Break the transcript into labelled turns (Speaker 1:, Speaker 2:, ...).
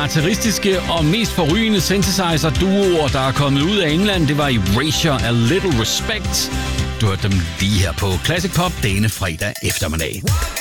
Speaker 1: karakteristiske og mest forrygende synthesizer-duoer, der er kommet ud af England, det var Erasure, A Little Respect. Du hørte dem lige her på Classic Pop denne fredag eftermiddag.